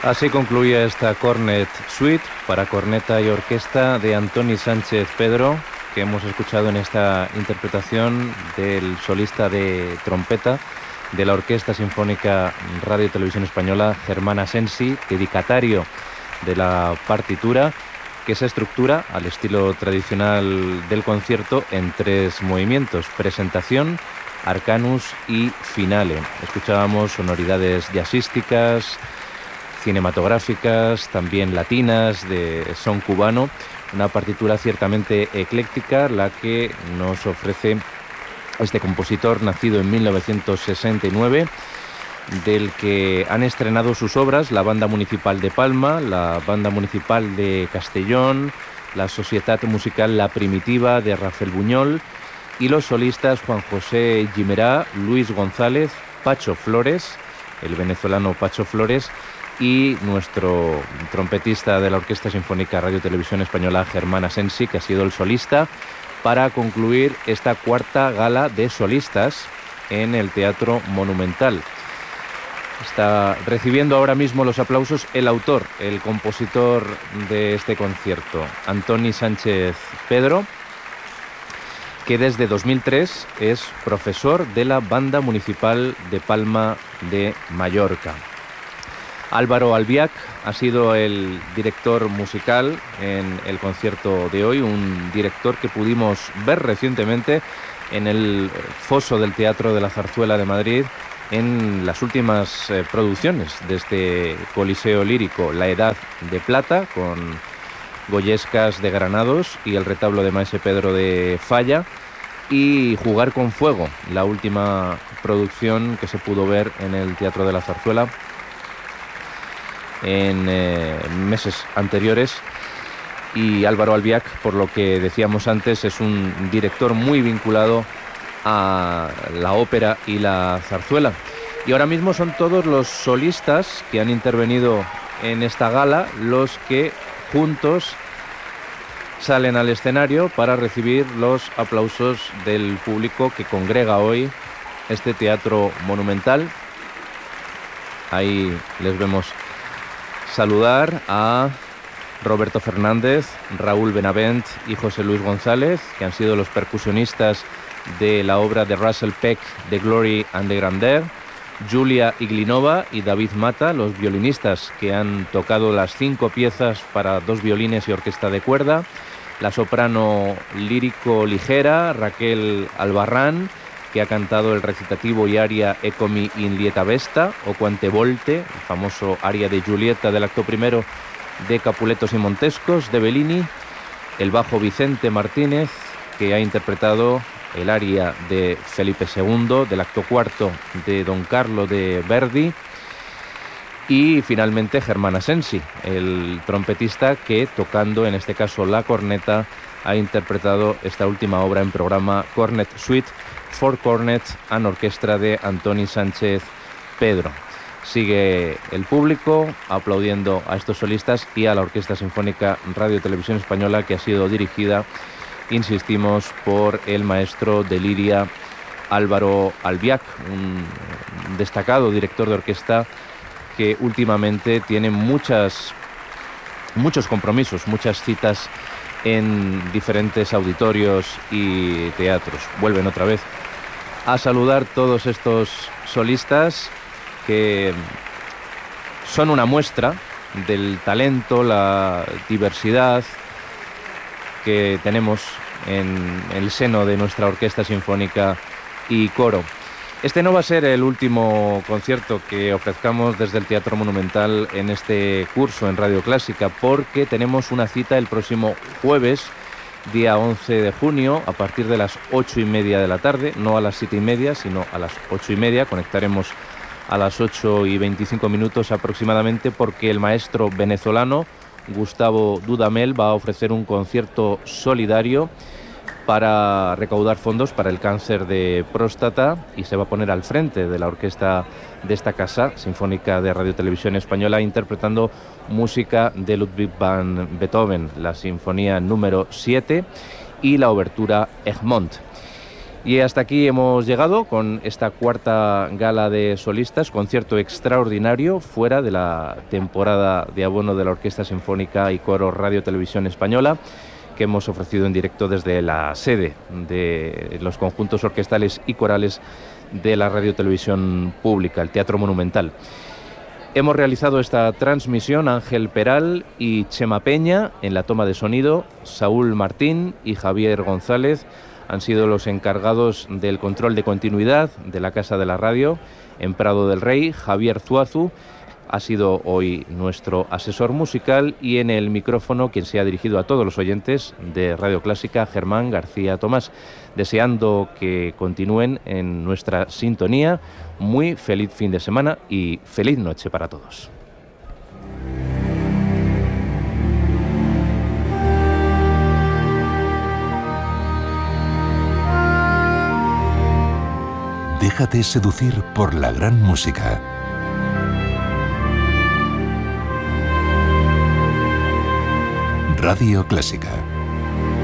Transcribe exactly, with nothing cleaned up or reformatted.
Así concluye esta Cornet Suite para corneta y orquesta de Antoni Sánchez Pedro, que hemos escuchado en esta interpretación del solista de trompeta de la Orquesta Sinfónica Radio y Televisión Española, Germán Asensi, dedicatario de la partitura, que se estructura al estilo tradicional del concierto en tres movimientos: presentación, arcanus y finale. Escuchábamos sonoridades jazzísticas, cinematográficas, también latinas, de son cubano. Una partitura ciertamente ecléctica, la que nos ofrece este compositor nacido en mil novecientos sesenta y nueve, del que han estrenado sus obras la Banda Municipal de Palma, la Banda Municipal de Castellón, la Societat Musical La Primitiva de Rafael Buñol y los solistas Juan José Gimerá, Luis González, Pacho Flores, el venezolano Pacho Flores, y nuestro trompetista de la Orquesta Sinfónica Radio y Televisión Española, Germán Asensi, que ha sido el solista para concluir esta cuarta gala de solistas en el Teatro Monumental. Está recibiendo ahora mismo los aplausos el autor, el compositor de este concierto, Antoni Sánchez Pedro, que desde dos mil tres es profesor de la Banda Municipal de Palma de Mallorca. Álvaro Albiach ha sido el director musical en el concierto de hoy, un director que pudimos ver recientemente en el foso del Teatro de la Zarzuela de Madrid en las últimas eh, producciones de este coliseo lírico, La Edad de Plata, con Goyescas de Granados y el retablo de Maese Pedro de Falla, y Jugar con Fuego, la última producción que se pudo ver en el Teatro de la Zarzuela en eh, meses anteriores. Y Álvaro Albiach, por lo que decíamos antes, es un director muy vinculado a la ópera y la zarzuela. Y ahora mismo son todos los solistas que han intervenido en esta gala los que juntos salen al escenario para recibir los aplausos del público que congrega hoy este Teatro Monumental. Ahí les vemos saludar a Roberto Fernández, Raúl Benavent y José Luis González, que han sido los percusionistas de la obra de Russell Peck, The Glory and the Grandeur, Julia Iglinova y David Mata, los violinistas que han tocado las cinco piezas para dos violines y orquesta de cuerda, la soprano lírico ligera Raquel Albarrán, que ha cantado el recitativo y aria Eccomi in lieta vesta, o Quante volte, el famoso aria de Giulietta del acto primero de Capuletos y Montescos de Bellini, el bajo Vicente Martínez, que ha interpretado el aria de Felipe segundo del acto cuarto de Don Carlo de Verdi, y finalmente Germán Asensi, el trompetista que, tocando en este caso la corneta, ha interpretado esta última obra en programa, Cornet Suite for Cornet and Orquestra de Antoni Sánchez Pedro. Sigue el público aplaudiendo a estos solistas y a la Orquesta Sinfónica Radio y Televisión Española, que ha sido dirigida, insistimos, por el maestro de liria Álvaro Albiach, un destacado director de orquesta que últimamente tiene muchas, muchos compromisos, muchas citas en diferentes auditorios y teatros. Vuelven otra vez a saludar todos estos solistas que son una muestra del talento, la diversidad que tenemos en el seno de nuestra Orquesta Sinfónica y Coro. Este no va a ser el último concierto que ofrezcamos desde el Teatro Monumental en este curso en Radio Clásica, porque tenemos una cita el próximo jueves, día once de junio, a partir de las ocho y media de la tarde, no a las siete y media, sino a las ocho y media. Conectaremos a las ocho y veinticinco minutos aproximadamente, porque el maestro venezolano Gustavo Dudamel va a ofrecer un concierto solidario para recaudar fondos para el cáncer de próstata, y se va a poner al frente de la orquesta de esta casa sinfónica de Radio y Televisión Española, interpretando música de Ludwig van Beethoven, la sinfonía número siete y la obertura Egmont. Y hasta aquí hemos llegado con esta cuarta gala de solistas, concierto extraordinario fuera de la temporada de abono de la Orquesta Sinfónica y Coro Radio Televisión Española, que hemos ofrecido en directo desde la sede de los conjuntos orquestales y corales de la Radio Televisión Pública, el Teatro Monumental. Hemos realizado esta transmisión Ángel Peral y Chema Peña en la toma de sonido, Saúl Martín y Javier González han sido los encargados del control de continuidad de la Casa de la Radio en Prado del Rey. Javier Zuazu ha sido hoy nuestro asesor musical y en el micrófono quien se ha dirigido a todos los oyentes de Radio Clásica, Germán García Tomás, deseando que continúen en nuestra sintonía. Muy feliz fin de semana y feliz noche para todos. Déjate seducir por la gran música. Radio Clásica.